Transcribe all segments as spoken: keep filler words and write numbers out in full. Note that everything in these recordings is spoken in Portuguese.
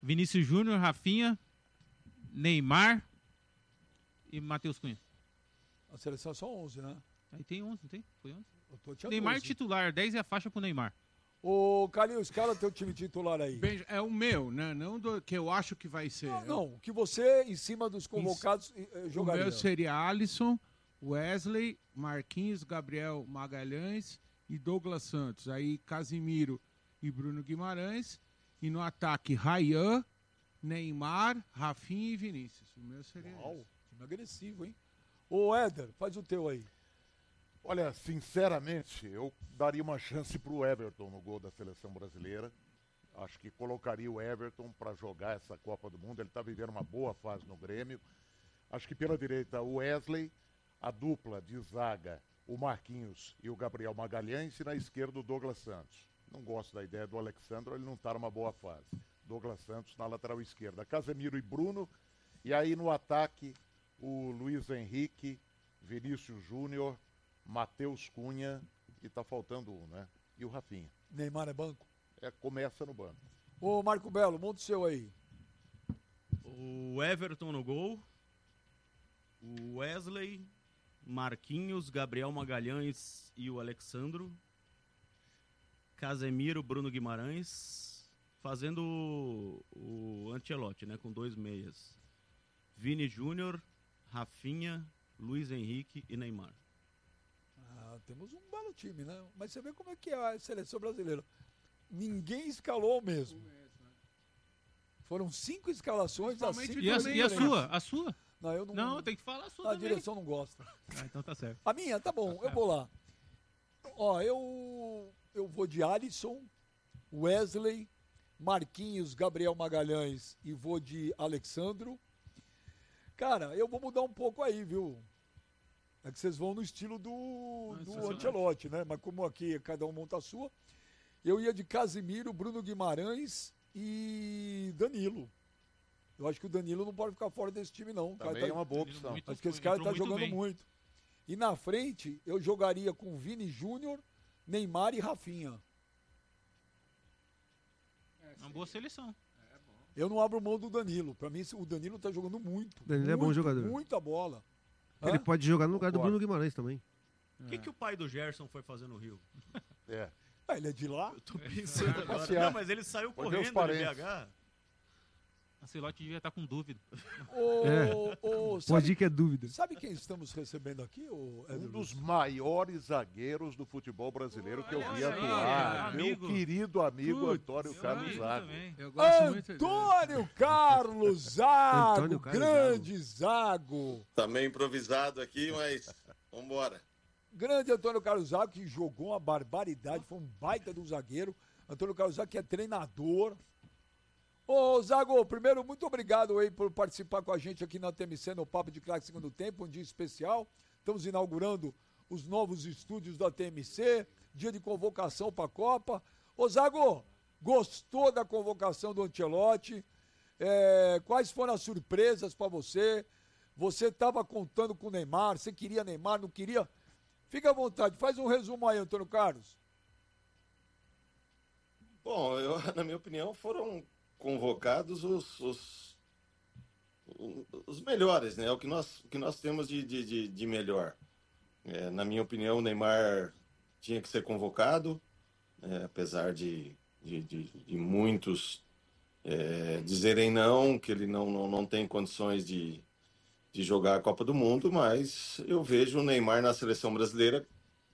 Vinícius Júnior, Rafinha, Neymar e Matheus Cunha. A seleção é só onze, né? Aí tem onze, não tem? Foi onze? Eu tô, tinha Neymar doze. titular, dez é a faixa pro Neymar. Ô, Calil, escala teu time titular aí. Bem, é o meu, né? Não do que eu acho que vai ser. Não, não, que você, em cima dos convocados, eh, jogaria. O meu seria Alisson, Wesley, Marquinhos, Gabriel Magalhães e Douglas Santos. Aí Casimiro e Bruno Guimarães. E no ataque, Rayan, Neymar, Rafinha e Vinícius. O meu seria Uau, esse. time agressivo, hein? Ô, Éder, faz o teu aí. Olha, sinceramente, eu daria uma chance pro Everton no gol da seleção brasileira. Acho que colocaria o Everton para jogar essa Copa do Mundo. Ele está vivendo uma boa fase no Grêmio. Acho que pela direita o Wesley, a dupla de zaga, o Marquinhos e o Gabriel Magalhães, e na esquerda o Douglas Santos. Não gosto da ideia do Alexandre, ele não está numa boa fase. Douglas Santos na lateral esquerda, Casemiro e Bruno. E aí no ataque o Luiz Henrique, Vinícius Júnior, Matheus Cunha e tá faltando um, né? E o Rafinha. Neymar é banco? É, começa no banco. Ô, Marco Belo, monta o seu aí. O Everton no gol. O Wesley, Marquinhos, Gabriel Magalhães e o Alexandro. Casemiro, Bruno Guimarães. Fazendo o, o Ancelotti, né? Com dois meias. Vini Júnior, Rafinha, Luiz Henrique e Neymar. Ah, temos um belo time, né? Mas você vê como é que é a seleção brasileira. Ninguém escalou o mesmo. Foram cinco escalações das cinco. E a, e a sua? A sua? Não, eu não. Não, tem que falar a sua A também. direção não gosta. Ah, então tá certo. A minha, tá bom, eu vou lá. Ó, eu, eu vou de Alisson, Wesley, Marquinhos, Gabriel Magalhães e vou de Alexandro. Cara, eu vou mudar um pouco aí, viu? É que vocês vão no estilo do, do Ancelotti, né? Mas como aqui cada um monta a sua, eu ia de Casimiro, Bruno Guimarães e Danilo. Eu acho que o Danilo não pode ficar fora desse time, não. Também tá, é uma boa opção. Acho que esse cara tá muito jogando bem. muito. E na frente, eu jogaria com Vini Júnior, Neymar e Rafinha. É uma boa seleção. Eu não abro mão do Danilo. Pra mim, o Danilo tá jogando muito. Danilo muito, é bom jogador. Muita bola. Ele Hã? pode jogar no lugar do Concordo. Bruno Guimarães também. O que, que o pai do Gerson foi fazer no Rio? É. Ah, ele é de lá? Tô pensando agora. Passear. Não, mas ele saiu Foi ver os correndo de B parentes. H. Ancelotti devia estar com dúvida. Ô, É. ô, Pode sabe, ir que é dúvida. sabe quem estamos recebendo aqui? Ô, Um Éder dos Lúcio? maiores zagueiros do futebol brasileiro que eu vi Olha aí, atuar. Meu amigo. querido amigo Putz, Antônio meu Carlos amigo Zago. também. Eu gosto muito Antônio Carlos Zago, Antônio Carlos grande Zago. Tá meio improvisado aqui, mas vambora. Grande Antônio Carlos Zago, que jogou uma barbaridade, foi um baita do zagueiro. Antônio Carlos Zago, que é treinador. Ô, Zago, primeiro, muito obrigado aí por participar com a gente aqui na T M C, no Papo de Craque Segundo Tempo, um dia especial. Estamos inaugurando os novos estúdios da T M C, dia de convocação para a Copa. Ô, Zago, gostou da convocação do Ancelotti? É, quais foram as surpresas para você? Você estava contando com o Neymar, você queria Neymar, não queria? Fica à vontade, faz um resumo aí, Antônio Carlos. Bom, eu, na minha opinião, foram convocados os, os, os melhores, né? O que nós, o que nós temos de, de, de, de melhor. É, na minha opinião, o Neymar tinha que ser convocado, é, apesar de, de, de, de muitos é, dizerem não, que ele não, não, não tem condições de, de jogar a Copa do Mundo, mas eu vejo o Neymar na seleção brasileira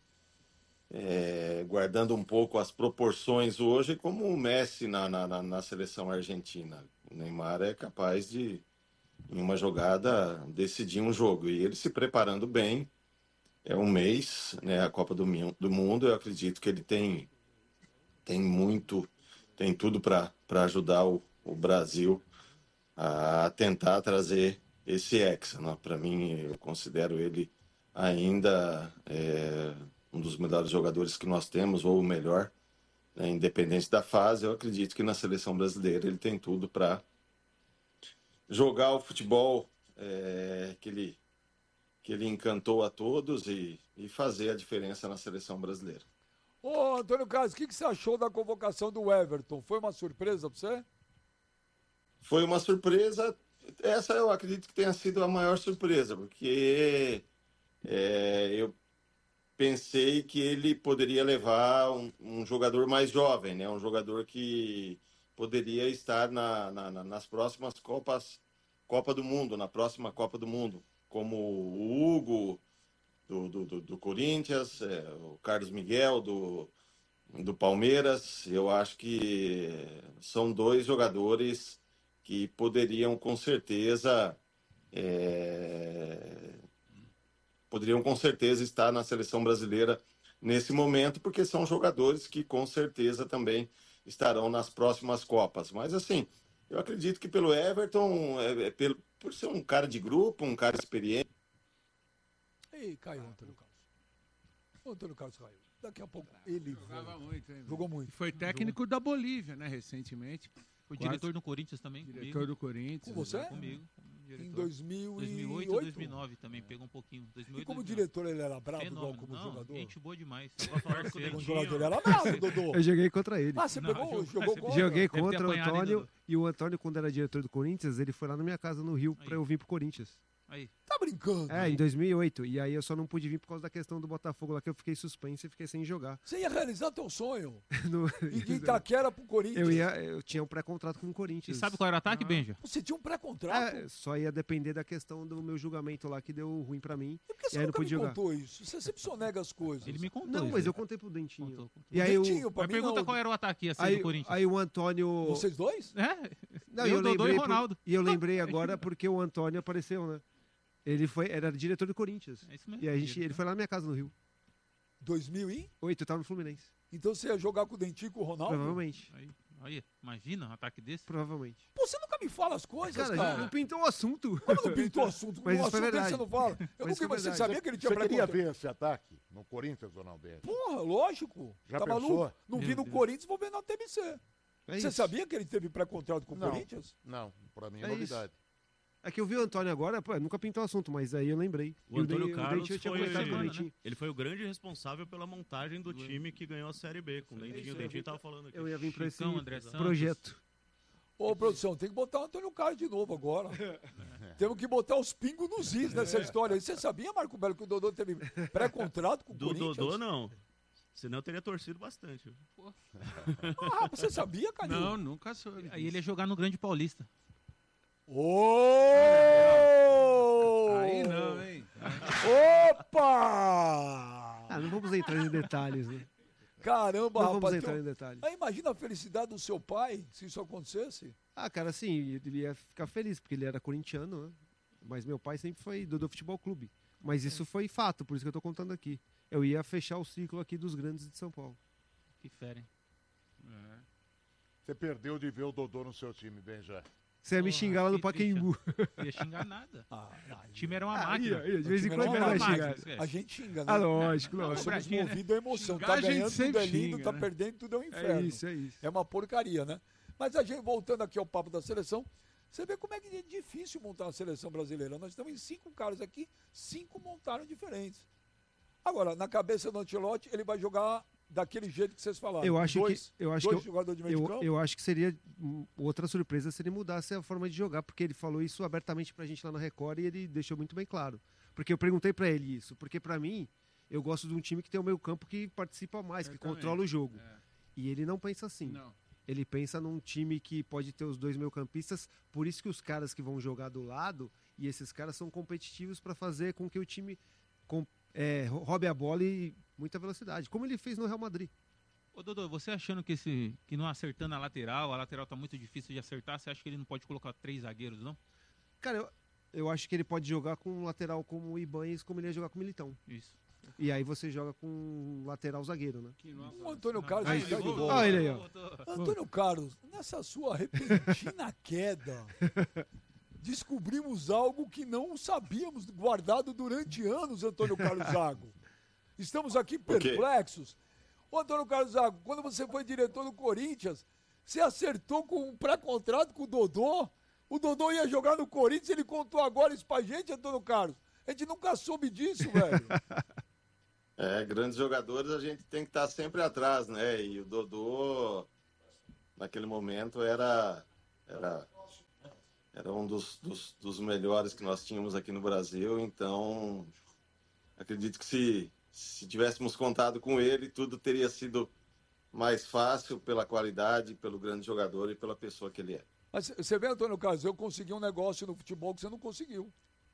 é, guardando um pouco as proporções hoje, como o Messi na, na, na, na seleção argentina. O Neymar é capaz de, em uma jogada, decidir um jogo. E ele se preparando bem, é um mês, né, a Copa do, do Mundo, eu acredito que ele tem, tem muito, tem tudo para ajudar o, o Brasil a tentar trazer esse hexa. Né? Para mim, eu considero ele ainda é, um dos melhores jogadores que nós temos, ou o melhor, né? Independente da fase. Eu acredito que na seleção brasileira ele tem tudo para jogar o futebol é, que, ele, que ele encantou a todos e, e fazer a diferença na seleção brasileira. Ô, Antônio Carlos, o que, que você achou da convocação do Everton? Foi uma surpresa para você? foi uma surpresa. Essa eu acredito que tenha sido a maior surpresa, porque é, eu pensei que ele poderia levar um, um jogador mais jovem, né? Um jogador que poderia estar na, na, na, nas próximas Copas, Copa do Mundo, na próxima Copa do Mundo, como o Hugo do, do, do, do Corinthians, é, o Carlos Miguel do, do Palmeiras. Eu acho que são dois jogadores que poderiam com certeza é, poderiam com certeza estar na seleção brasileira nesse momento, porque são jogadores que com certeza também estarão nas próximas Copas. Mas assim, eu acredito que pelo Everton, é, é, pelo, por ser um cara de grupo, um cara experiente. Ei, caiu o Antônio Carlos. O Antônio Carlos caiu. Daqui a pouco ele Jogava volta. muito, hein? Jogou muito. Foi técnico da Bolívia, né, recentemente. Foi Quase. diretor do Corinthians também, Diretor comigo. do Corinthians. Com você? Comigo. como Em diretor. dois mil dois mil e oito, dois mil e nove também, pegou um pouquinho. dois mil e oito, E como dois mil e nove. diretor ele era bravo, igual Fenômeno. como Não, jogador? gente boa demais. Pra falar com o Como Dentinho, jogador ele era bravo, Dodô. Eu joguei contra ele. Ah, você Não, pegou, jogou- jogou você- contra? Joguei Deve ter contra o apanhado, hein, Antônio. Dudu? E o Antônio, quando era diretor do Corinthians, ele foi lá na minha casa no Rio pra Aí. eu vir pro Corinthians. Aí, Tá brincando? É, em dois mil e oito. E aí eu só não pude vir por causa da questão do Botafogo lá, que eu fiquei suspenso e fiquei sem jogar. Você ia realizar teu sonho. No- E de Itaquera pro Corinthians. eu, ia, eu tinha um pré-contrato com o e Corinthians. sabe qual era o ataque, Benja? Você tinha um pré-contrato? É, só ia depender da questão do meu julgamento lá, que deu ruim pra mim. E por que E você aí não nunca me pude jogar. contou isso? Você sempre sonega as coisas. Ele me contou. Não, isso mas aí. eu contei pro Dentinho. Contou, contou. E aí, o, Dentinho, pra Mas mim, pergunta não. qual era o ataque assim, aí, do Corinthians. aí o Antônio... Vocês dois? É? Não, eu, eu Dodô lembrei e por- Ronaldo. E eu lembrei agora porque o Antônio apareceu, né? Ele foi, era diretor do Corinthians. É isso mesmo. E a gente, ele foi lá na minha casa no Rio. dois mil e? Oito, eu tava no Fluminense. Então você ia jogar com o Dentinho e com o Ronaldo? Provavelmente. Aí, aí, imagina um ataque desse. Provavelmente. Pô, você nunca me fala as coisas, Cara, cara. já não pintou o assunto. Como não pintou o assunto? Mas o isso foi assunto dele verdade. você não fala. Eu Mas nunca, isso foi mas você verdade. sabia que ele tinha Você queria pré-contrato? ver esse ataque no Corinthians, Ronaldo? Porra, lógico. Já tá pensou? maluco? Não vi Meu no Deus. Corinthians, vou ver na T B C. É Você isso. sabia que ele teve pré-contrato com o Não. Corinthians? Não, pra mim é, É novidade. É que eu vi o Antônio agora, pô, nunca pintou o assunto, mas aí eu lembrei. O E Antônio Den- Carlos Dentinho tinha foi- comentado com o né? Dentinho. Ele foi o grande responsável pela montagem do time que ganhou a Série B, com o Dentinho. O Dentinho tava falando aqui. Eu ia vir pra esse Chicão, André Santos. projeto. Ô, produção, tem que botar o Antônio Carlos de novo agora. Temos que botar os pingos nos is nessa história aí. Você sabia, Marco Belo, que o Dodô teve pré-contrato com o Do Corinthians? Dodô, não. Senão eu teria torcido bastante. Ah, você sabia, Calil? Não, nunca soube. Aí ele ia jogar no Grande Paulista. Ô! Aí não, hein? Opa! Ah, não vamos entrar em detalhes, né? Caramba, Não vamos rapaz. entrar teu- em detalhes. Aí imagina a felicidade do seu pai se isso acontecesse. Ah, cara, assim, ele ia ficar feliz, porque ele era corintiano, né? Mas meu pai sempre foi do, do futebol clube. Mas isso foi fato, por isso que eu tô contando aqui. Eu ia fechar o ciclo aqui dos grandes de São Paulo. Que fera, hein? Você perdeu de ver o Dodô no seu time, Benja. Você ia me Porra, xingar lá no que triste, Pacaembu. Não ia xingar nada. Ah, O time era uma Ah, máquina. ia, ia, de vez em time quando era ele uma vai máquina. xingar. É. A gente xinga, né? Ah, lógico, Nós lógico. somos Bradinho, né? movidos à emoção. Xingar Tá a gente ganhando, tudo sempre é lindo, xinga, tá né? perdendo, tudo é um É inferno. isso, é isso. É uma porcaria, né? Mas a gente, voltando aqui ao papo da seleção, você vê como é que é difícil montar uma seleção brasileira. Nós estamos em cinco caras aqui, cinco montaram diferentes. Agora, na cabeça do Ancelotti, ele vai jogar daquele jeito que vocês falaram. Eu acho dois, que eu acho dois que eu, jogadores de meio de eu, campo. eu acho que seria hum, outra surpresa se ele mudasse a forma de jogar, porque ele falou isso abertamente pra gente lá na Record e ele deixou muito bem claro. Porque eu perguntei pra ele isso, porque pra mim eu gosto de um time que tem o meio campo que participa mais, que Certamente. controla o jogo. É. E ele não pensa assim. Não. Ele pensa num time que pode ter os dois meio-campistas, por isso que os caras que vão jogar do lado, e esses caras são competitivos para fazer com que o time com, é, roube a bola e muita velocidade, como ele fez no Real Madrid. Ô, Dodô, você achando que, esse, que não acertando a lateral, a lateral tá muito difícil de acertar, você acha que ele não pode colocar três zagueiros, não? Cara, eu, eu acho que ele pode jogar com um lateral como o Ibanez, como ele ia jogar com o Militão. Isso. E aí você joga com um lateral zagueiro, né? Que não O Antônio Carlos Aí, está de voltou. volta. Olha ele aí, ó. Antônio Carlos, nessa sua repentina queda, descobrimos algo que não sabíamos, guardado durante anos, Antônio Carlos Zago. Estamos aqui Por quê? perplexos. Ô, Antônio Carlos Zago, quando você foi diretor do Corinthians, você acertou com um pré-contrato com o Dodô? O Dodô ia jogar no Corinthians, ele contou agora isso pra gente, Antônio Carlos. A gente nunca soube disso, velho. É, grandes jogadores a gente tem que estar sempre atrás, né? E o Dodô, naquele momento, era, era era um dos, dos, dos melhores que nós tínhamos aqui no Brasil, então acredito que se, se tivéssemos contado com ele, tudo teria sido mais fácil pela qualidade, pelo grande jogador e pela pessoa que ele é. Mas você vê, Antônio Carlos, eu consegui um negócio no futebol que você não conseguiu.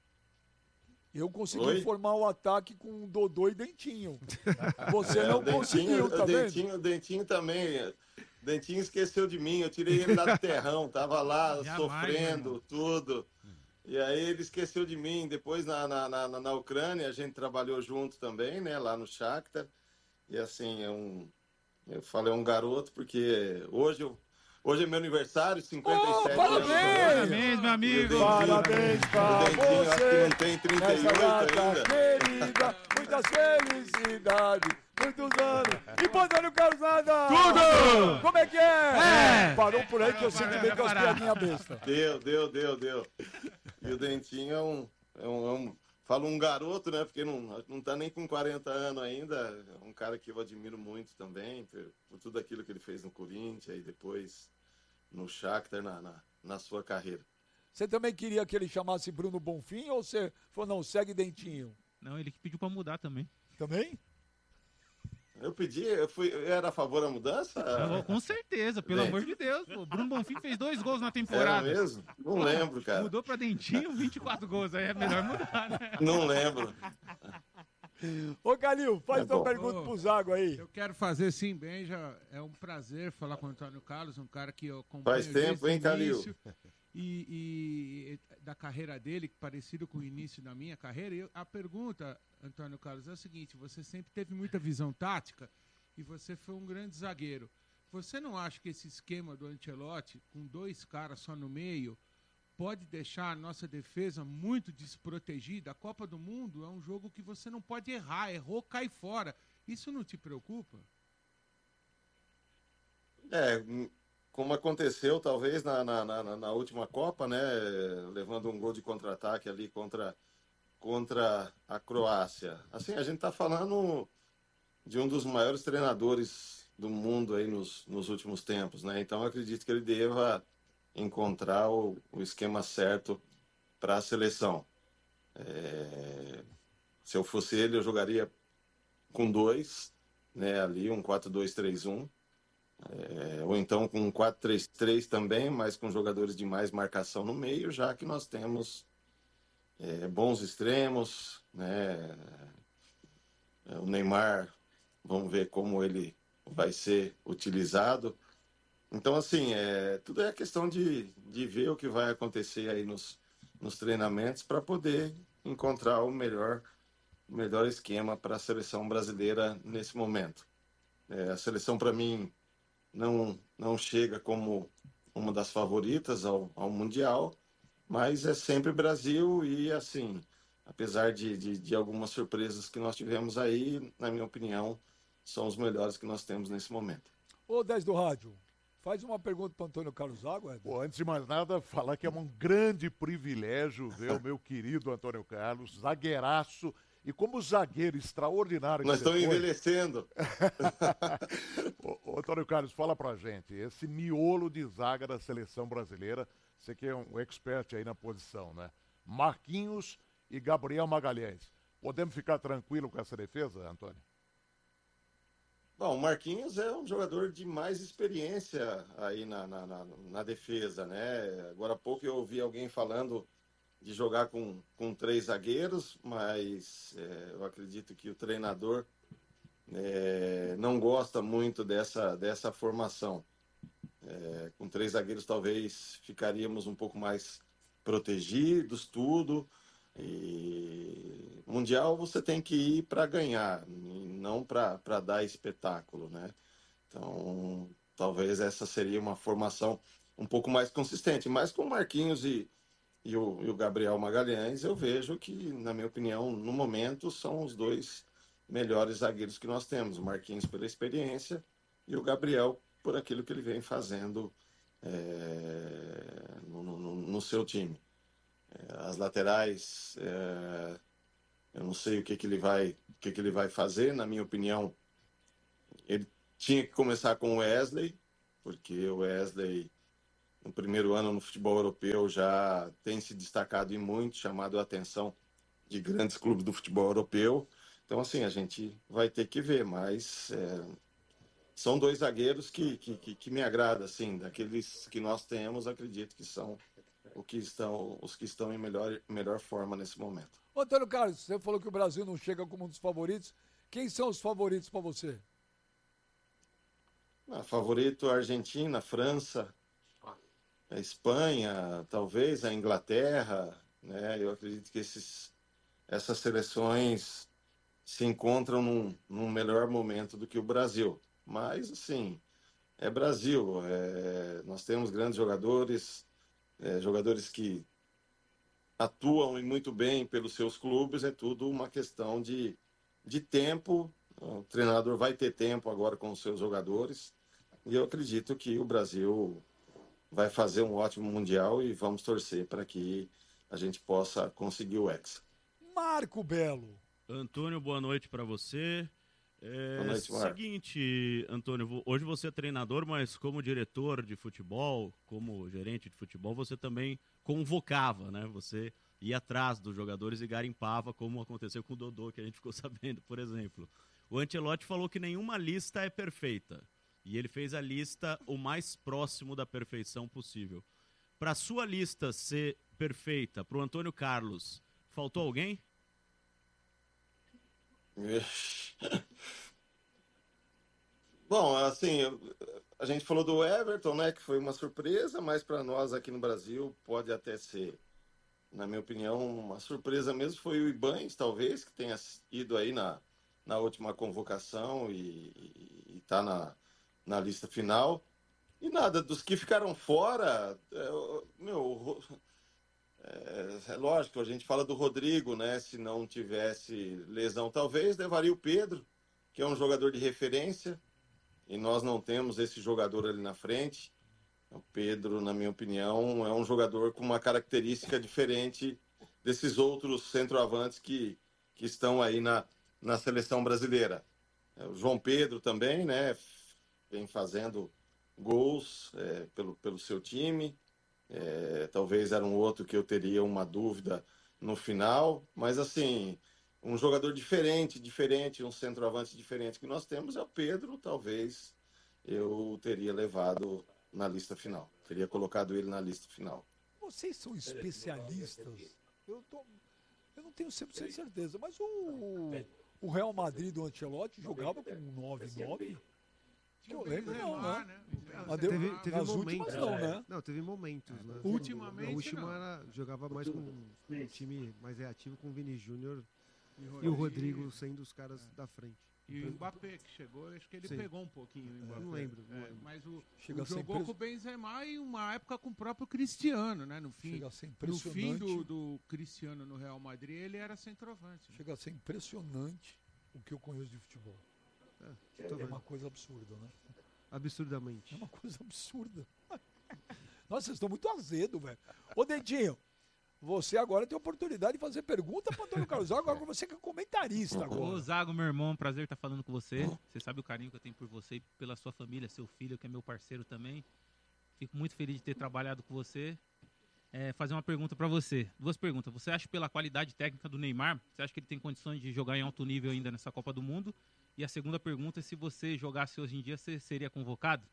Eu consegui Oi? formar o ataque com Dodô e Dentinho. Você É, não o Dentinho, conseguiu, tá o vendo? Dentinho, o Dentinho também. O Dentinho esqueceu de mim, eu tirei ele lá do terrão, tava lá Jamais, sofrendo, irmão. tudo. E aí ele esqueceu de mim. Depois na, na, na, na Ucrânia a gente trabalhou junto também, né? Lá no Shakhtar. E assim, é um, eu falo, é um garoto, porque hoje, eu, hoje é meu aniversário, cinquenta e sete Oh, anos. parabéns! Parabéns, meu amigo! Parabéns pra O Dentinho, acho que você não tem trinta e nessa oito data ainda. querida. Muitas felicidades, muitos anos. E pô, Antônio Carlos nada! Tudo! Como é que é? É! Parou por aí que eu sei que vem com as Parar. piadinhas bestas. Deu, deu, deu, deu. E o Dentinho é um, é um, é um falo um garoto, né? Porque não, não tá nem com quarenta anos ainda. É um cara que eu admiro muito também, por, por tudo aquilo que ele fez no Corinthians e depois no Shakhtar na, na, na sua carreira. Você também queria que ele chamasse Bruno Bonfim ou você falou, não, segue Dentinho? Não, ele que pediu pra mudar também. Também? Eu pedi, eu, fui, eu era a favor da mudança? Eu, com certeza, pelo Bem. amor de Deus. Pô. Bruno Bonfim fez dois gols na Era temporada. mesmo? Não lembro, cara. Mudou pra Dentinho, vinte e quatro gols. Aí é melhor mudar, né? Não lembro. Ô, Calil, faz É tua bom. pergunta Ô, pro Zago aí. Eu quero fazer sim, bem, já é um prazer falar com o Antônio Carlos, um cara que eu acompanho Faz tempo, desde o hein, Calil? início e, e da carreira dele, parecido com o início da minha carreira. E eu- a pergunta, Antônio Carlos, é o seguinte: você sempre teve muita visão tática e você foi um grande zagueiro. Você não acha que esse esquema do Ancelotti, com dois caras só no meio, pode deixar a nossa defesa muito desprotegida? A Copa do Mundo é um jogo que você não pode errar, errou, cai fora. Isso não te preocupa? É, hum, como aconteceu talvez na, na, na, na última Copa, né? Levando um gol de contra-ataque ali contra, contra a Croácia. Assim, a gente tá falando de um dos maiores treinadores do mundo aí nos, nos últimos tempos, né? Então eu acredito que ele deva encontrar o, o esquema certo para a seleção. É, se eu fosse ele, eu jogaria com dois, né? Ali um quatro dois três um. É, ou então com um quatro três três também, mas com jogadores de mais marcação no meio, já que nós temos é, bons extremos, né? É, o Neymar, vamos ver como ele vai ser utilizado. Então, assim, é, tudo é questão de, de ver o que vai acontecer aí nos, nos treinamentos para poder encontrar o melhor, o melhor esquema para a seleção brasileira nesse momento. É, a seleção, para mim, não, não chega como uma das favoritas ao, ao Mundial, mas é sempre Brasil e, assim, apesar de, de, de algumas surpresas que nós tivemos aí, na minha opinião, são os melhores que nós temos nesse momento. Ô, dez do rádio, faz uma pergunta pro Antônio Carlos Zago, Éder. Pô, antes de mais nada, falar que é um grande privilégio ver o meu querido Antônio Carlos, zagueiraço, e como zagueiro extraordinário que Nós você estamos foi. envelhecendo. Ô, ô, Antônio Carlos, fala pra gente, esse miolo de zaga da seleção brasileira, você que é um expert aí na posição, né? Marquinhos e Gabriel Magalhães. Podemos ficar tranquilo com essa defesa, Antônio? Bom, o Marquinhos é um jogador de mais experiência aí na, na, na, na defesa, né? Agora há pouco eu ouvi alguém falando de jogar com, com três zagueiros, mas é, eu acredito que o treinador é, não gosta muito dessa, dessa formação. É, com três zagueiros talvez ficaríamos um pouco mais protegidos, tudo. E Mundial você tem que ir para ganhar, e não para dar espetáculo, né? Então, talvez essa seria uma formação um pouco mais consistente. Mas com o Marquinhos e, e, o, e o Gabriel Magalhães, eu vejo que, na minha opinião, no momento, são os dois melhores zagueiros que nós temos. O Marquinhos pela experiência e o Gabriel por aquilo que ele vem fazendo é, no, no, no seu time. As laterais, é, eu não sei o que, que ele vai, o que, que ele vai fazer. Na minha opinião, ele tinha que começar com o Wesley, porque o Wesley no primeiro ano no futebol europeu, já tem se destacado e muito, chamado a atenção de grandes clubes do futebol europeu. Então, assim, a gente vai ter que ver, mas é, são dois zagueiros que, que, que, que me agradam, assim, daqueles que nós temos, acredito que são, o que estão, os que estão em melhor, melhor forma nesse momento. Ô, Antônio Carlos, você falou que o Brasil não chega como um dos favoritos. Quem são os favoritos para você? Ah, favorito a Argentina, a França, a Espanha, talvez a Inglaterra, né? Eu acredito que esses, essas seleções se encontram num, num melhor momento do que o Brasil. Mas, assim, é Brasil. É, nós temos grandes jogadores, é, jogadores que atuam e muito bem pelos seus clubes. É tudo uma questão de, de tempo. O treinador vai ter tempo agora com os seus jogadores. E eu acredito que o Brasil vai fazer um ótimo Mundial e vamos torcer para que a gente possa conseguir o Hexa. Marco Belo. Antônio, boa noite para você. É, Boa noite, Marco. Seguinte, Antônio, hoje você é treinador, mas como diretor de futebol, como gerente de futebol, você também convocava, né? Você ia atrás dos jogadores e garimpava, como aconteceu com o Dodô, que a gente ficou sabendo, por exemplo. O Ancelotti falou que nenhuma lista é perfeita. E ele fez a lista o mais próximo da perfeição possível. Para a sua lista ser perfeita, para o Antônio Carlos, faltou alguém? Bom, assim, a gente falou do Everton, né, que foi uma surpresa, mas para nós aqui no Brasil pode até ser, na minha opinião, uma surpresa mesmo. Foi o Ibañez, talvez, que tenha ido aí na, na última convocação e está na, na lista final. E nada, dos que ficaram fora, é, meu, é, é lógico, a gente fala do Rodrigo, né? Se não tivesse lesão, talvez levaria o Pedro, que é um jogador de referência, e nós não temos esse jogador ali na frente. O Pedro, na minha opinião, é um jogador com uma característica diferente desses outros centroavantes que, que estão aí na, na seleção brasileira. O João Pedro também, né? Vem fazendo gols é, pelo, pelo seu time. É, talvez era um outro que eu teria uma dúvida no final, mas assim, um jogador diferente, diferente, um centroavante diferente que nós temos é o Pedro. Talvez eu teria levado na lista final, teria colocado ele na lista final. Vocês são especialistas. Eu, tô, eu não tenho cem por cento de certeza, mas o, o Real Madrid do Ancelotti jogava com um nove nove? Que eu lembro, não, né? Mas deu, Teve, teve nas momentos, últimas não, né? Não, teve momentos, né? Ultimamente, A última não. era, jogava mais com um time mais reativo com o Vini Júnior E, e o Rodrigo sendo os caras da frente. E o Mbappé que chegou, acho que ele Sim. pegou um pouquinho o Mbappé. Não lembro, não É, lembro. mas o, Chega o a ser jogou impres- com o Benzema e uma época com o próprio Cristiano, né? No fim, Chega a ser no impressionante. fim do, do Cristiano no Real Madrid, ele era centroavante. né? Chega a ser impressionante o que eu conheço de futebol. É, tô É vendo. uma coisa absurda, né? É Absurdamente. uma coisa absurda. Nossa, vocês estão muito azedo, velho. Ô, Dentinho, você agora tem a oportunidade de fazer pergunta para o Antônio Carlos Zago, agora você que é comentarista Ô, agora. Zago, meu irmão, prazer estar falando com você. Você sabe o carinho que eu tenho por você e pela sua família, seu filho, que é meu parceiro também. Fico muito feliz de ter trabalhado com você. É, fazer uma pergunta para você. Duas perguntas. Você acha, pela qualidade técnica do Neymar, você acha que ele tem condições de jogar em alto nível ainda nessa Copa do Mundo? E a segunda pergunta é se você jogasse hoje em dia, você seria convocado?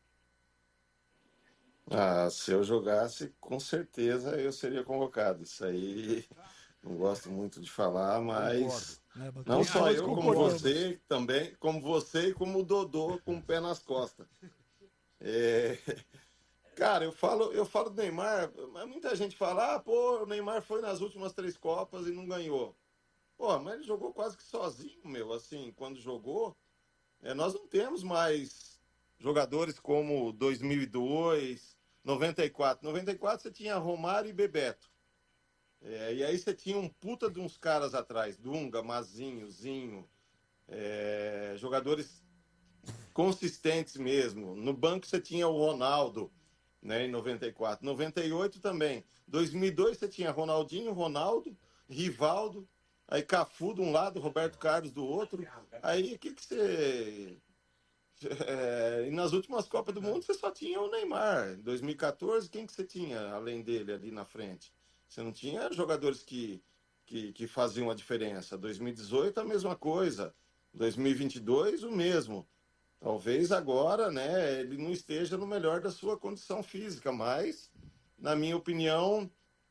Ah, se eu jogasse, com certeza eu seria convocado. Isso aí não gosto muito de falar, mas É, mas não todos só nós eu, como concordamos. você também, como você e como o Dodô com o pé nas costas. É, cara, eu falo, eu falo do Neymar, mas muita gente fala, ah, pô, o Neymar foi nas últimas três Copas e não ganhou. Pô, mas ele jogou quase que sozinho, meu, assim, quando jogou. É, nós não temos mais jogadores como dois mil e dois, noventa e quatro. noventa e quatro você tinha Romário e Bebeto. É, e aí você tinha um puta de uns caras atrás, Dunga, Mazinho, Zinho, é, jogadores consistentes mesmo. No banco você tinha o Ronaldo, né, em noventa e quatro. noventa e oito também. dois mil e dois você tinha Ronaldinho, Ronaldo, Rivaldo, aí Cafu de um lado, Roberto Carlos do outro. Aí o que, que você É, e nas últimas Copas do Mundo você só tinha o Neymar. Em dois mil e quatorze, quem que você tinha além dele ali na frente? Você não tinha jogadores que, que, que faziam a diferença. dois mil e dezoito, a mesma coisa. dois mil e vinte e dois, o mesmo. Talvez agora, né, ele não esteja no melhor da sua condição física, mas, na minha opinião,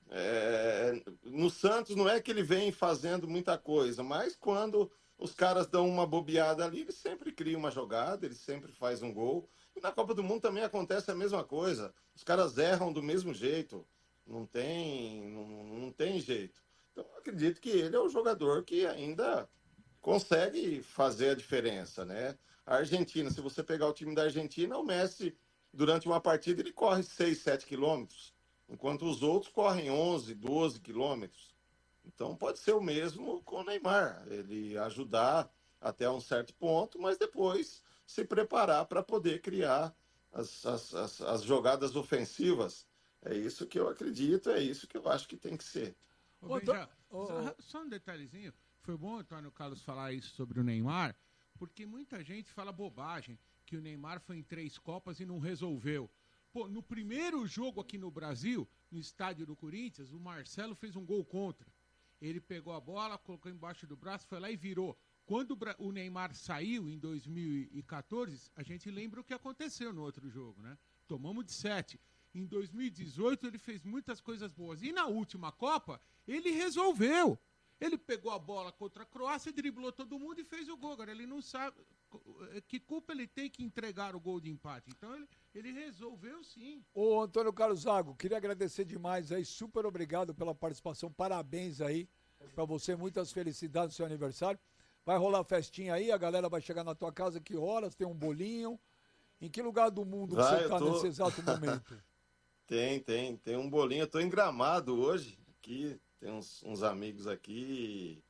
é, no Santos não é que ele vem fazendo muita coisa, mas quando os caras dão uma bobeada ali, ele sempre cria uma jogada, ele sempre faz um gol. E na Copa do Mundo também acontece a mesma coisa. Os caras erram do mesmo jeito. Não tem, não, não tem jeito. Então, eu acredito que ele é o jogador que ainda consegue fazer a diferença, né? A Argentina, se você pegar o time da Argentina, o Messi, durante uma partida, ele corre seis, sete quilômetros, enquanto os outros correm onze, doze quilômetros. Então pode ser o mesmo com o Neymar, ele ajudar até um certo ponto, mas depois se preparar para poder criar as, as, as, as jogadas ofensivas. É isso que eu acredito, é isso que eu acho que tem que ser. Ô, Benja, só, só um detalhezinho. Foi bom o Antônio Carlos falar isso sobre o Neymar, porque muita gente fala bobagem, que o Neymar foi em três Copas e não resolveu. Pô, no primeiro jogo aqui no Brasil, no estádio do Corinthians, o Marcelo fez um gol contra. Ele pegou a bola, colocou embaixo do braço, foi lá e virou. Quando o Neymar saiu em dois mil e quatorze, a gente lembra o que aconteceu no outro jogo, né? Tomamos de sete. Em dois mil e dezoito, ele fez muitas coisas boas. E na última Copa, ele resolveu. Ele pegou a bola contra a Croácia, driblou todo mundo e fez o gol. Agora, ele não sabe que culpa ele tem que entregar o gol de empate. Então, ele, ele resolveu sim. Ô, Antônio Carlos Zago, queria agradecer demais aí. Super obrigado pela participação. Parabéns aí pra você. Muitas felicidades no seu aniversário. Vai rolar festinha aí, a galera vai chegar na tua casa. Que horas? Tem um bolinho? Em que lugar do mundo Vai, você tá tô... nesse exato momento? Tem, tem. Tem um bolinho. Eu tô em Gramado hoje. Aqui... Tem uns, uns amigos aqui,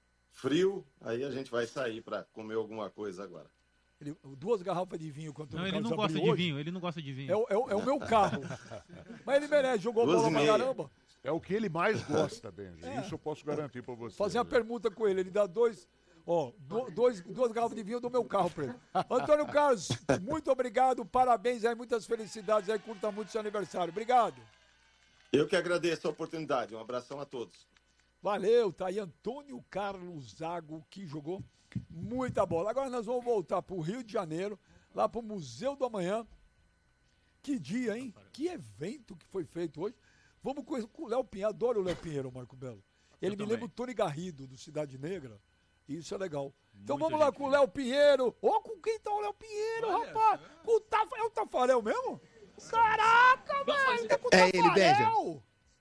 frio, aí a gente vai sair para comer alguma coisa agora. Ele, duas garrafas de vinho quanto Não, ele não gosta de hoje. vinho, ele não gosta de vinho. É, o- é, o- é o meu carro. Mas ele merece, jogou Duas bola e pra meia. caramba. É o que ele mais gosta, Benji. Isso eu posso garantir pra você. Fazer uma permuta com ele, ele dá dois, ó, do- dois, duas garrafas de vinho do meu carro pra ele. Antônio Carlos, muito obrigado, parabéns aí, muitas felicidades aí, curta muito seu aniversário. Obrigado. Eu que agradeço a oportunidade. Um abração a todos. Valeu, tá aí Antônio Carlos Zago, que jogou muita bola. Agora nós vamos voltar pro Rio de Janeiro, lá pro Museu do Amanhã. Que dia, hein? Que evento que foi feito hoje. Vamos com, com o Léo Pinheiro, adoro o Léo Pinheiro, Marco Belo. Ele Eu me também. lembra o Tony Garrido, do Cidade Negra. Isso é legal. Então Muita vamos lá gente com o fina. Léo Pinheiro. Ó, com quem tá o Léo Pinheiro, Olha, rapaz? Com o Tafarel. É o Tafarel mesmo? Caraca, velho! Tá com o É ele, Tafarel!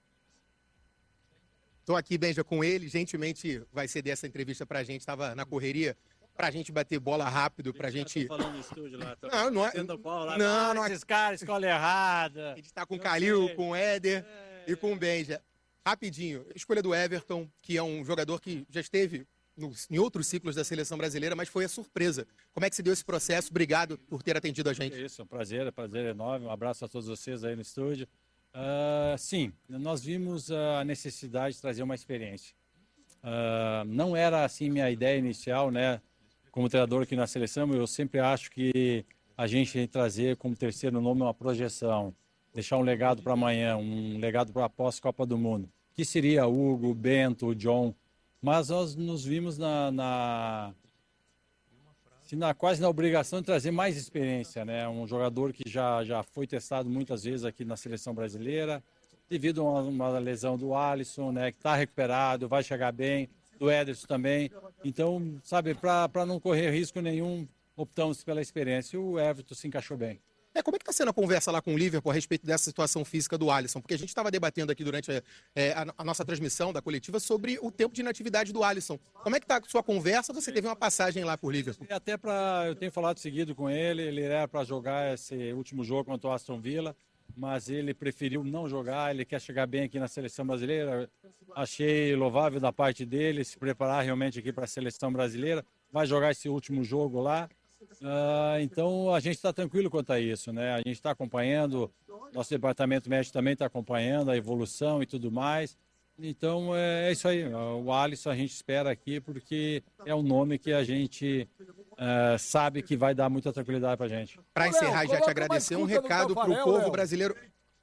Tô aqui, Benja, com ele. Gentilmente vai ceder essa entrevista pra gente. Tava na correria pra gente bater bola rápido, pra gente... falando no estúdio lá. Tô Não, não é... batendo pau lá. Não, Ah, não é- esses caras, escola errada. A gente tá com o Eu Calil, sei. com o Éder É. e com o Benja. Rapidinho, escolha do Everton, que é um jogador que já esteve no- em outros ciclos da seleção brasileira, mas foi a surpresa. Como é que se deu esse processo? Obrigado por ter atendido a gente. É isso, um prazer, um prazer enorme. Um abraço a todos vocês aí no estúdio. Ah, sim, nós vimos a necessidade de trazer uma experiência. Ah, não era assim minha ideia inicial, né? Como treinador aqui na seleção, eu sempre acho que a gente tem que trazer como terceiro nome uma projeção, deixar um legado para amanhã, um legado para a pós-Copa do Mundo, que seria Hugo, Bento, o John. Mas nós nos vimos na, na, assim, na- quase na obrigação de trazer mais experiência, né? Um jogador que já, já foi testado muitas vezes aqui na seleção brasileira, devido a uma, uma lesão do Alisson, né? Que está recuperado, vai chegar bem, do Ederson também. Então, sabe, para não correr risco nenhum, optamos pela experiência e o Everton se encaixou bem. É, como é que está sendo a conversa lá com o Liverpool a respeito dessa situação física do Alisson? Porque a gente estava debatendo aqui durante é, é, a, a nossa transmissão da coletiva sobre o tempo de inatividade do Alisson. Como é que está a sua conversa? Você teve uma passagem lá por Liverpool. E até para eu tenho falado seguido com ele, ele era para jogar esse último jogo contra o Aston Villa, mas ele preferiu não jogar, ele quer chegar bem aqui na seleção brasileira. Achei louvável da parte dele se preparar realmente aqui para a seleção brasileira. Vai jogar esse último jogo lá. Ah, então a gente está tranquilo quanto a isso, né? A gente está acompanhando, nosso departamento médico também está acompanhando a evolução e tudo mais. Então é isso aí. O Alisson a gente espera aqui porque é um nome que a gente é, sabe que vai dar muita tranquilidade pra gente. Para encerrar, já te agradecer, um recado para o povo brasileiro.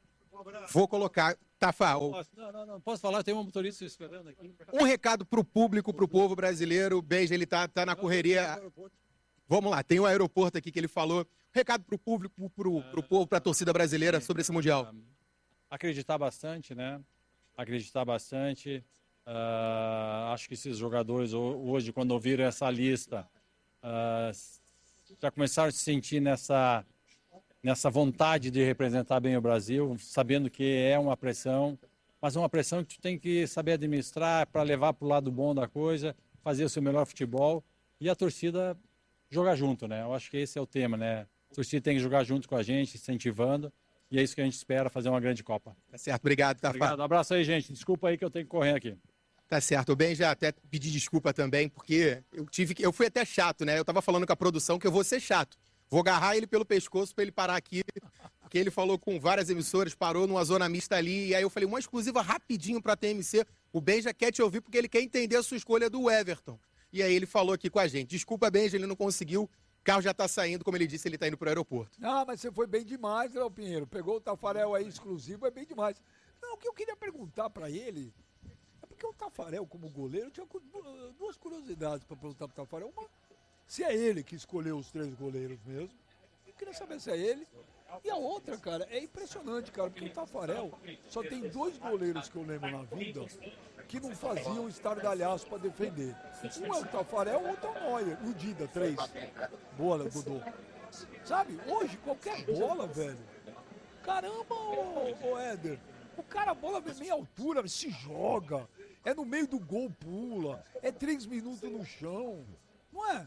Vou colocar, Tafa, o- Não, não, não posso falar, tem um motorista esperando aqui. um recado para o público, para o povo brasileiro. Beijo, ele tá, tá na correria. Vamos lá, tem o aeroporto aqui que ele falou. Recado para o público, para o povo, para a torcida brasileira sobre esse Mundial. Acreditar bastante, né? Acreditar bastante. Ah, acho que esses jogadores ho- hoje, quando ouviram essa lista, ah, já começaram a se sentir nessa, nessa vontade de representar bem o Brasil, sabendo que é uma pressão, mas uma pressão que tu tem que saber administrar para levar para o lado bom da coisa, fazer o seu melhor futebol e a torcida jogar junto, né? Eu acho que esse é o tema, né? A torcida tem que jogar junto com a gente, incentivando, e é isso que a gente espera, fazer uma grande Copa. Tá certo, obrigado, Tafa. Obrigado, um abraço aí, gente. Desculpa aí que eu tenho que correr aqui. Tá certo, bem, já até pedi desculpa também, porque eu tive que, eu fui até chato, né? Eu tava falando com a produção que eu vou ser chato. Vou agarrar ele pelo pescoço para ele parar aqui, porque ele falou com várias emissoras, parou numa zona mista ali, e aí eu falei, uma exclusiva rapidinho pra T M C. O Ben já quer te ouvir porque ele quer entender a sua escolha do Everton. E aí ele falou aqui com a gente. Desculpa, Ben, ele não conseguiu. O carro já tá saindo, como ele disse, ele tá indo pro aeroporto. Ah, mas você foi bem demais, Léo Pinheiro. Pegou o Tafarel aí exclusivo, é bem demais. Não, o que eu queria perguntar pra ele é porque o Tafarel, como goleiro, eu tinha cu- duas curiosidades pra perguntar pro Tafarel. Uma, se é ele que escolheu os três goleiros mesmo. Eu queria saber se é ele. E a outra, cara, é impressionante, cara, porque o Tafarel só tem dois goleiros que eu lembro na vida que não faziam estardalhaço pra defender. Um é o Tafarel, o outro é o Neuer. E o Dida, três. Boa, Dodô. Sabe, hoje, qualquer bola, velho. Caramba, ô, ô Éder. O cara, a bola vem meia altura, se joga. É no meio do gol, pula. É três minutos no chão. Não é?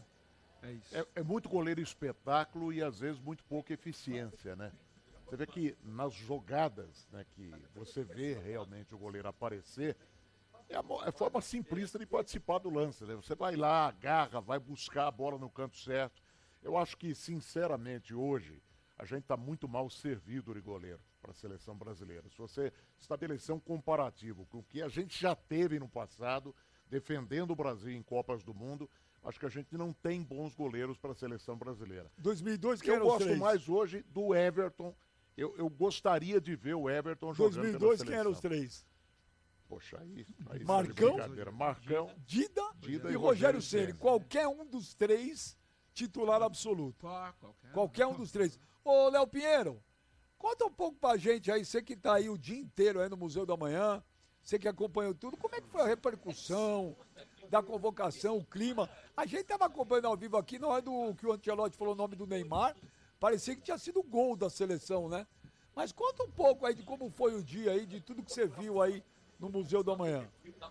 É, é muito goleiro espetáculo e às vezes muito pouca eficiência, né? Você vê que nas jogadas, né, que você vê realmente o goleiro aparecer, é a, mo- é a forma simplista de participar do lance, né? Você vai lá, agarra, vai buscar a bola no canto certo. Eu acho que, sinceramente, hoje, a gente está muito mal servido de goleiro para a seleção brasileira. Se você estabelecer um comparativo com o que a gente já teve no passado, defendendo o Brasil em Copas do Mundo, acho que a gente não tem bons goleiros para a seleção brasileira. dois mil e dois, quem Eu eram os gosto três? mais hoje do Everton. Eu, eu gostaria de ver o Everton jogando dois mil e dois, pela quem eram os seleção. três? Poxa, aí, aí tá de Marcão? brincadeira. Marcão, Dida, Dida e e Rogério Rogério Ceni. Ceni. Qualquer um dos três titular absoluto. Pá, qualquer, Qualquer um dos três. Ô, Léo Pinheiro, conta um pouco pra gente aí, você que tá aí o dia inteiro aí no Museu da Manhã, você que acompanhou tudo, como é que foi a repercussão da convocação, o clima? A gente tava acompanhando ao vivo aqui, na hora do que o Ancelotti falou o nome do Neymar, parecia que tinha sido o gol da seleção, né? Mas conta um pouco aí de como foi o dia aí, de tudo que você viu aí no Museu da Manhã.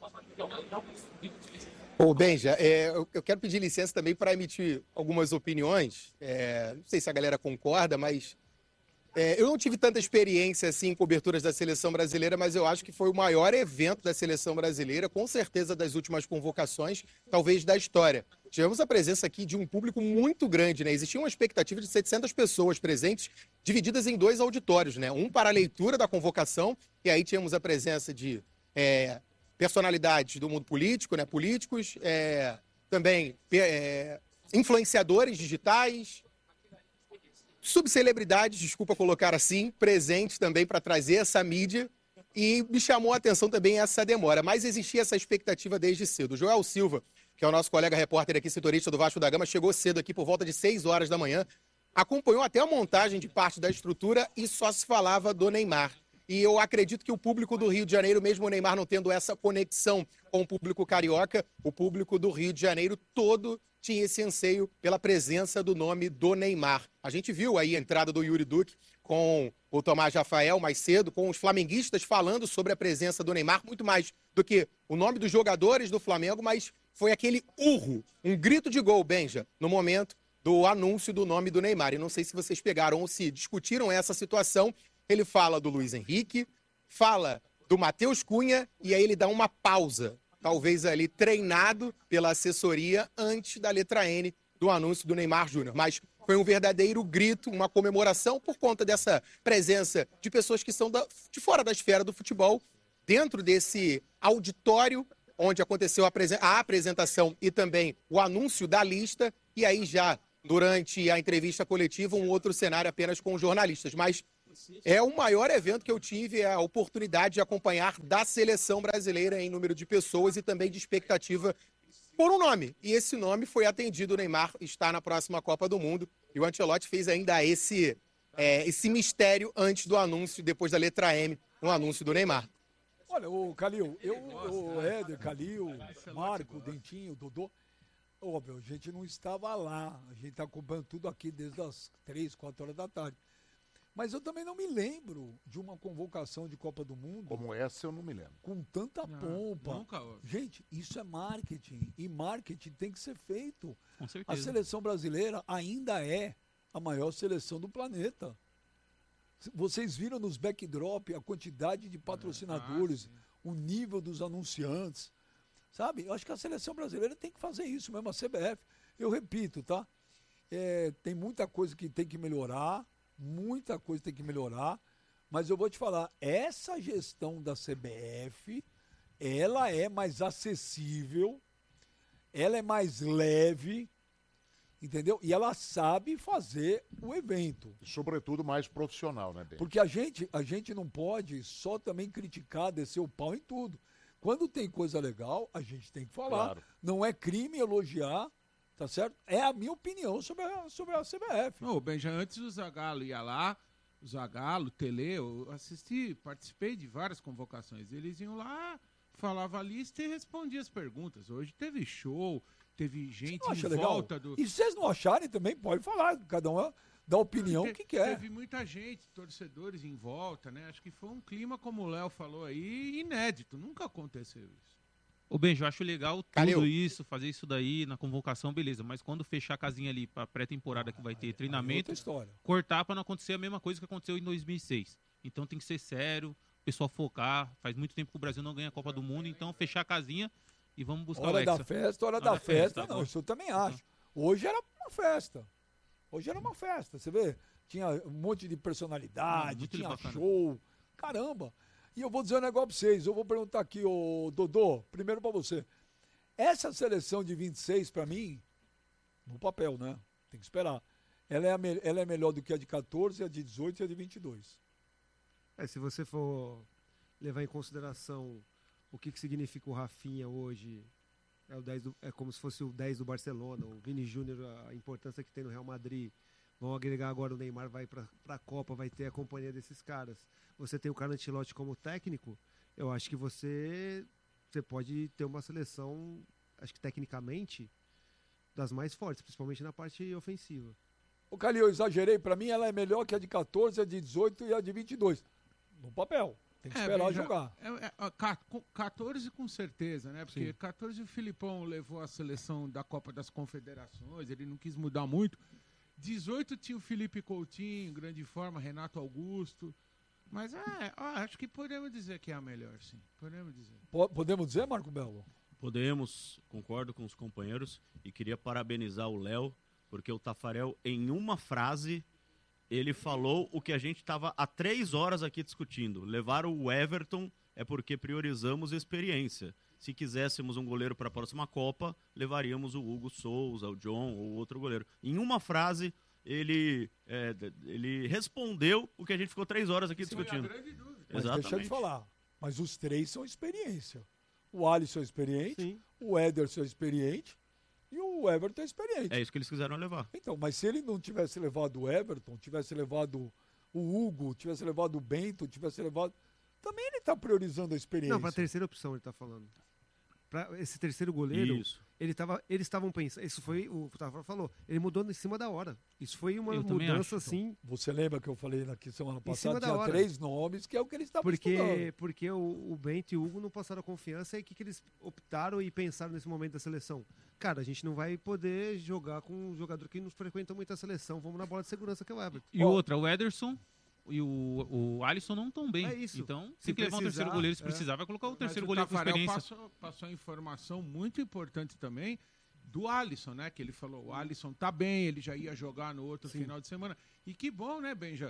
Ô, Benja, é, eu, eu quero pedir licença também para emitir algumas opiniões. É, não sei se a galera concorda, mas é, eu não tive tanta experiência assim em coberturas da seleção brasileira, mas eu acho que foi o maior evento da seleção brasileira, com certeza das últimas convocações, talvez da história. Tivemos a presença aqui de um público muito grande, né? Existia uma expectativa de setecentas pessoas presentes, divididas em dois auditórios, né? Um para a leitura da convocação, e aí tínhamos a presença de é, personalidades do mundo político, né? Políticos, é, também é, influenciadores digitais, subcelebridades, desculpa colocar assim, presentes também para trazer essa mídia, e me chamou a atenção também essa demora, mas existia essa expectativa desde cedo. O Joel Silva, que é o nosso colega repórter aqui, setorista do Vasco da Gama, chegou cedo aqui por volta de seis horas da manhã, acompanhou até a montagem de parte da estrutura e só se falava do Neymar. E eu acredito que o público do Rio de Janeiro, mesmo o Neymar não tendo essa conexão com o público carioca, o público do Rio de Janeiro todo tinha esse anseio pela presença do nome do Neymar. A gente viu aí a entrada do Yuri Duque com o Tomás Rafael mais cedo, com os flamenguistas falando sobre a presença do Neymar, muito mais do que o nome dos jogadores do Flamengo, mas foi aquele urro, um grito de gol, Benja, no momento do anúncio do nome do Neymar. E não sei se vocês pegaram ou se discutiram essa situação. Ele fala do Luiz Henrique, fala do Matheus Cunha e aí ele dá uma pausa, talvez ali treinado pela assessoria antes da letra N do anúncio do Neymar Júnior. Mas foi um verdadeiro grito, uma comemoração por conta dessa presença de pessoas que são da, de fora da esfera do futebol dentro desse auditório onde aconteceu a, apresen- a apresentação e também o anúncio da lista, e aí já durante a entrevista coletiva um outro cenário apenas com jornalistas. Mas é o maior evento que eu tive a oportunidade de acompanhar da seleção brasileira em número de pessoas e também de expectativa por um nome. E esse nome foi atendido. O Neymar está na próxima Copa do Mundo. E o Ancelotti fez ainda esse, é, esse mistério antes do anúncio, depois da letra M, no anúncio do Neymar. Olha, o Calil, eu, o Éder, Calil, Marco, Dentinho, Dodô, óbvio, a gente não estava lá. A gente está acompanhando tudo aqui desde as três, quatro horas da tarde. Mas eu também não me lembro de uma convocação de Copa do Mundo. Como essa eu não me lembro. Com tanta Não, pompa. nunca houve. Gente, isso é marketing. E marketing tem que ser feito. Com A certeza. seleção brasileira ainda é a maior seleção do planeta. Vocês viram nos backdrop a quantidade de patrocinadores, o nível dos anunciantes. Sabe? Eu acho que a seleção brasileira tem que fazer isso mesmo, a C B F. Eu repito, tá? É, tem muita coisa que tem que melhorar. Muita coisa tem que melhorar, mas eu vou te falar, essa gestão da C B F, ela é mais acessível, ela é mais leve, entendeu? E ela sabe fazer o evento. E, sobretudo, mais profissional, né, Ben? Porque a gente, a gente não pode só também criticar, descer o pau em tudo. Quando tem coisa legal, a gente tem que falar. Claro. Não é crime elogiar. Tá certo? É a minha opinião sobre a, sobre a C B F. Ô, Benja, antes o Zagallo ia lá, o Zagallo, o Tele, eu assisti, participei de várias convocações. Eles iam lá, falava a lista e respondia as perguntas. Hoje teve show, teve gente Acha em legal? volta do... E se vocês não acharem também, pode falar. Cada um dá a opinião Te- que quer. Teve muita gente, torcedores em volta, né? Acho que foi um clima, como o Léo falou aí, inédito. Nunca aconteceu isso. Ô, Benjo, eu acho legal tudo Calil. isso, fazer isso daí na convocação, beleza. Mas quando fechar a casinha ali pra pré-temporada que vai ter Aí treinamento, é outra história. cortar pra não acontecer a mesma coisa que aconteceu em dois mil e seis. Então tem que ser sério, o pessoal focar. Faz muito tempo que o Brasil não ganha a Copa do Mundo, então fechar a casinha e vamos buscar Hora o da Hexa. festa, hora Hora da da festa, festa, não, tá isso eu também acho. Hoje era uma festa. Hoje era uma festa, você vê? Tinha um monte de personalidade, Muito tinha bacana. show. Caramba. E eu vou dizer um negócio pra vocês, eu vou perguntar aqui, ô Dodô, primeiro pra você. Essa seleção de vinte e seis, pra mim, no papel, né? Tem que esperar. Ela é, a me- ela é melhor do que a de quatorze, a de dezoito e a de vinte e dois. É, se você for levar em consideração o que, que significa o Rafinha hoje, é, o dez do- é como se fosse o dez do Barcelona, o Vini Júnior, a importância que tem no Real Madrid. Vão agregar agora o Neymar, vai para a Copa, vai ter a companhia desses caras. Você tem o Carlo Ancelotti como técnico, eu acho que você, você pode ter uma seleção, acho que tecnicamente, das mais fortes, principalmente na parte ofensiva. Ô, Calil, eu exagerei. Pra mim, ela é melhor que a de quatorze, a de dezoito e a de vinte e dois. No papel. Tem que esperar Benja, jogar. É, é, ó, ca- com- quatorze com certeza, né? Porque Sim. quatorze o Filipão levou a seleção da Copa das Confederações, ele não quis mudar muito. dezoito tinha o Felipe Coutinho, em grande forma, Renato Augusto. Mas é, ó, acho que podemos dizer que é a melhor, sim. Podemos dizer. Po- Podemos dizer, Marco Belo? Podemos, concordo com os companheiros e queria parabenizar o Léo, porque o Tafarel, em uma frase, ele falou o que a gente estava há três horas aqui discutindo. Levar o Everton é porque priorizamos experiência. Se quiséssemos um goleiro para a próxima Copa, levaríamos o Hugo Souza, o John ou outro goleiro. Em uma frase, ele, é, ele respondeu o que a gente ficou três horas aqui discutindo. Mas Exatamente. deixa eu te falar. Mas os três são experiência. O Alisson é experiente, Sim. o Ederson é experiente e o Everton é experiente. É isso que eles quiseram levar. Então, mas se ele não tivesse levado o Everton, tivesse levado o Hugo, tivesse levado o Bento, tivesse levado... Também ele está priorizando a experiência. Não, para a terceira opção ele está falando. Para esse terceiro goleiro, Isso. ele tava, eles estavam pensando. Isso foi o que o Tafarel falou. Ele mudou em cima da hora. Isso foi uma Eu também mudança acho. assim. Você lembra que eu falei aqui semana Em cima passada? da Tinha hora. três nomes, que é o que eles estavam estudando. Porque, porque o, o Bento e o Hugo não passaram confiança e o que, que eles optaram e pensaram nesse momento da seleção? Cara, a gente não vai poder jogar com um jogador que não frequenta muito a seleção. Vamos na bola de segurança que é o Everton. E Ó. outra, o Ederson e o, o Alisson não estão bem. É isso. Então, Se tem que levar um terceiro precisar, goleiro. Se é. precisar, vai colocar o terceiro Mas goleiro com Tafarel experiência. Passou, passou informação muito importante também do Alisson, né? Que ele falou, o Alisson tá bem, ele já ia jogar no outro final de semana. E que bom, né, Benja?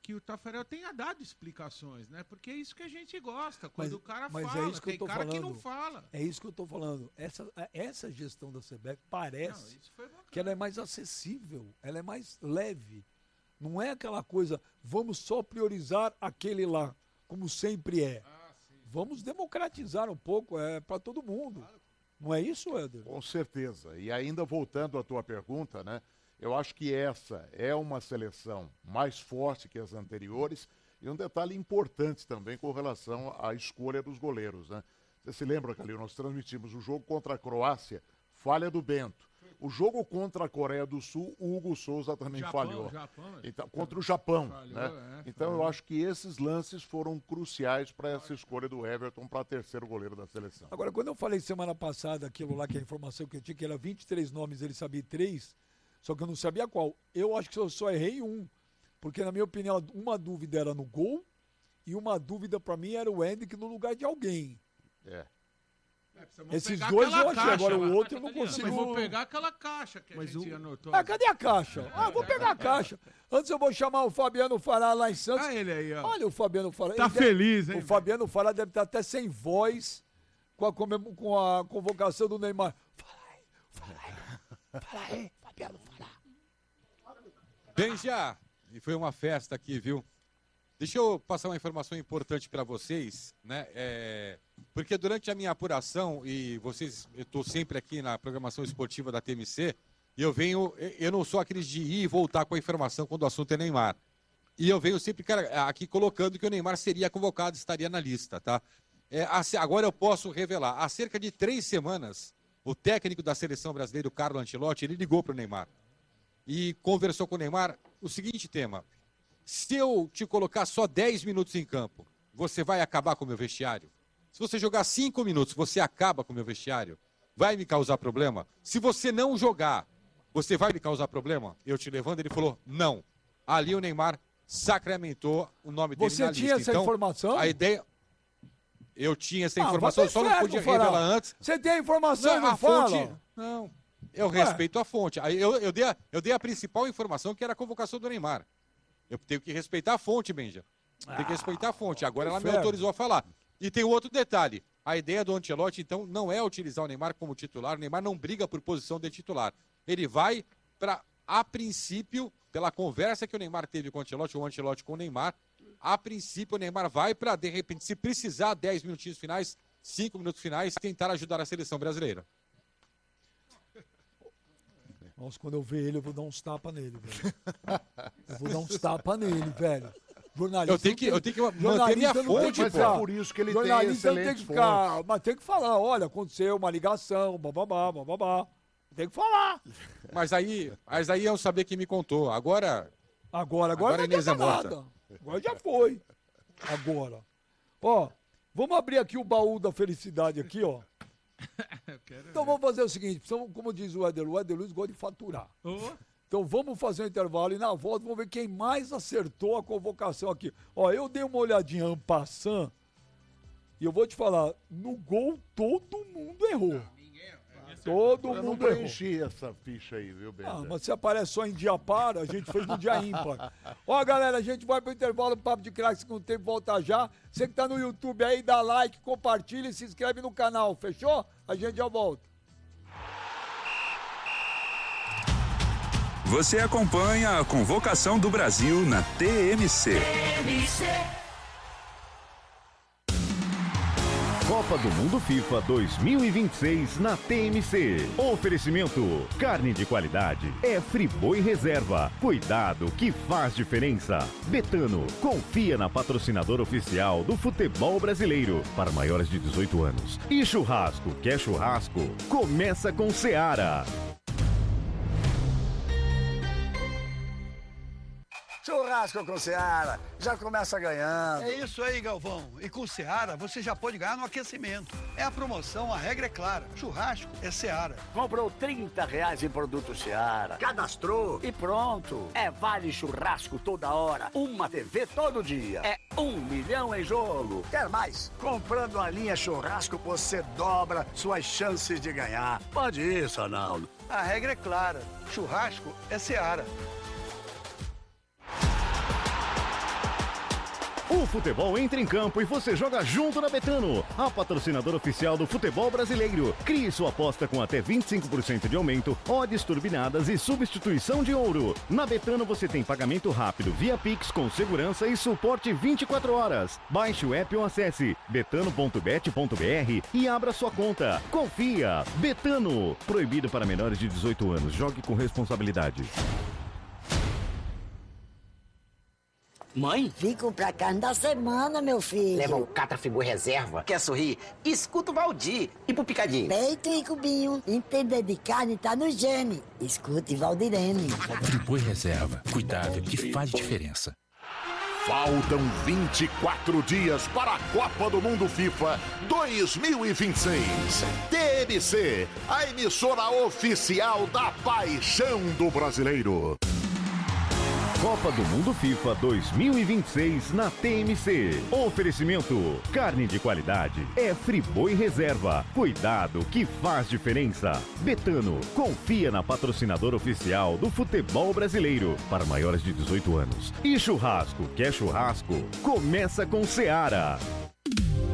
que o Tafarel tenha dado explicações, né? Porque é isso que a gente gosta, quando Mas- o cara mas é fala. isso que eu Tem tô cara que não falando. fala. É isso que eu tô falando. Essa, essa gestão da C B F parece Não, isso foi bacana. que ela é mais acessível, ela é mais leve. Não é aquela coisa, vamos só priorizar aquele lá, como sempre é. Ah, sim. Vamos democratizar um pouco, é para todo mundo. Não é isso, Éder? Com certeza. E ainda voltando à tua pergunta, né? Eu acho que essa é uma seleção mais forte que as anteriores e um detalhe importante também com relação à escolha dos goleiros, né? Você se lembra, Calil, nós transmitimos o jogo contra a Croácia, falha do Bento. O jogo contra a Coreia do Sul, o Hugo Souza também Japão, falhou. Japão, Então, contra o Japão, Falhou, né? é, Então eu falhou. acho que esses lances foram cruciais para essa escolha do Everton para terceiro goleiro da seleção. Agora, quando eu falei semana passada aquilo lá, que a informação que eu tinha, que era vinte e três nomes, ele sabia três, só que eu não sabia qual. Eu acho que eu só errei um, porque na minha opinião, uma dúvida era no gol e uma dúvida para mim era o Hendrick no lugar de alguém. É. É, precisamos Esses pegar dois aquela eu achei, caixa agora lá. o outro eu não Não, mas consigo... vou pegar aquela caixa que a Mas gente o- anotou. Ah, cadê a caixa? Ah, vou pegar a caixa. Antes eu vou chamar o Fabiano Fará lá em Santos. Ah, ele aí, ó. Olha o Fabiano Fará. Tá Ele deve- feliz, hein? O Fabiano Fará deve estar até sem voz com a, comem- com a convocação do Neymar. Fala aí, fala aí, fala aí, Fabiano Fará. Benja, e foi uma festa aqui, viu? Deixa eu passar uma informação importante para vocês, né? É, porque durante a minha apuração, e vocês, eu estou sempre aqui na programação esportiva da T M C, e eu venho, eu não sou aqueles de ir e voltar com a informação quando o assunto é Neymar. E eu venho sempre, cara, aqui colocando que o Neymar seria convocado, estaria na lista, tá? É, agora eu posso revelar. Há cerca de três semanas, o técnico da seleção brasileira, o Carlo Ancelotti, ele ligou para o Neymar e conversou com o Neymar o seguinte tema: se eu te colocar só dez minutos em campo, você vai acabar com o meu vestiário? Se você jogar cinco minutos, você acaba com o meu vestiário? Vai me causar problema? Se você não jogar, você vai me causar problema? Eu te levando, ele falou, não. Ali o Neymar sacramentou o nome dele Você na tinha lista. essa Então, informação? a ideia... Eu tinha essa Ah, informação, vai pro só não inferno, podia Fará. revelar antes. Você tem a informação e Não, não a fala? fonte... Não, eu Ué. respeito a fonte. Aí Eu, eu, dei a, eu dei a principal informação, que era a convocação do Neymar. Eu tenho que respeitar a fonte, Benja. Tem que respeitar a fonte. Agora ela me inferno. autorizou a falar. E tem outro detalhe. A ideia do Ancelotti, então, não é utilizar o Neymar como titular. O Neymar não briga por posição de titular. Ele vai para, a princípio, pela conversa que o Neymar teve com o Ancelotti, ou o Ancelotti com o Neymar, a princípio o Neymar vai para, de repente, se precisar, dez minutinhos finais, cinco minutos finais, tentar ajudar a seleção brasileira. Nossa, quando eu ver ele, eu vou dar uns tapas nele, velho. Eu vou dar uns tapas nele, velho. Jornalista Eu tenho que, não eu tenho que manter jornalista minha não tem fonte, que Mas pô. ficar- é por isso que ele tem jornalista não tem excelentes que ficar, fontes. mas tem que falar, olha, aconteceu uma ligação, bababá, bababá. Tem que falar. Mas aí, mas aí é eu saber quem me contou. Agora, Agora, agora, Agora não a Inês é adianta morta. nada. Agora já foi. Agora. Ó, vamos abrir aqui o baú da felicidade aqui, ó. Então vamos fazer o seguinte, precisamos, como diz o Éder, o Éder Luiz gosta de faturar. Ô, Então vamos fazer um intervalo e na volta vamos ver quem mais acertou a convocação aqui. Ó, eu dei uma olhadinha en passant e eu vou te falar, no gol todo mundo errou. Todo Eu não mundo errou. preenchi essa ficha aí, viu, Benja? Ah, mas se aparece só em dia par, a gente fez no dia ímpar. Ó, galera, a gente vai pro intervalo, Papo de Craque, segundo tempo, volta já. Você que tá no YouTube aí, dá like, compartilha e se inscreve no canal, fechou? A gente já volta. Você acompanha a convocação do Brasil na T M C. Copa do Mundo FIFA dois mil e vinte e seis na T M C. Oferecimento: carne de qualidade é Friboi Reserva. Cuidado que faz diferença. Betano, confia na patrocinadora oficial do futebol brasileiro para maiores de dezoito anos. E churrasco, quer churrasco? Começa com Seara. Churrasco com Seara, já começa ganhando. É isso aí, Galvão. E com Seara, você já pode ganhar no aquecimento. É a promoção, a regra é clara. Churrasco é Seara. Comprou trinta reais em produto Seara, cadastrou e pronto. É vale churrasco toda hora, uma T V todo dia. É um milhão em jogo. Quer mais? Comprando a linha churrasco, você dobra suas chances de ganhar. Pode isso, Arnaldo. A regra é clara. Churrasco é Seara. O futebol entra em campo e você joga junto na Betano, a patrocinadora oficial do futebol brasileiro. Crie sua aposta com até vinte e cinco por cento de aumento, odds turbinadas e substituição de ouro. Na Betano você tem pagamento rápido via Pix com segurança e suporte vinte e quatro horas. Baixe o app ou acesse betano ponto bet ponto br e abra sua conta. Confia! Betano. Proibido para menores de dezoito anos. Jogue com responsabilidade. Mãe? Fico pra carne da semana, meu filho. Leva o Catra Friboi Reserva. Quer sorrir? Escuta o Valdir. E pro picadinho? Peito e cubinho. Entender de carne tá no gene. Escute Valdirene. Friboi Reserva. Cuidado que faz diferença. Faltam vinte e quatro dias para a Copa do Mundo FIFA dois mil e vinte e seis. T M C, a emissora oficial da paixão do brasileiro. Copa do Mundo FIFA dois mil e vinte e seis na T M C. Oferecimento: carne de qualidade é Friboi Reserva. Cuidado que faz diferença. Betano, confia na patrocinadora oficial do futebol brasileiro para maiores de dezoito anos. E churrasco, quer churrasco? Começa com Seara.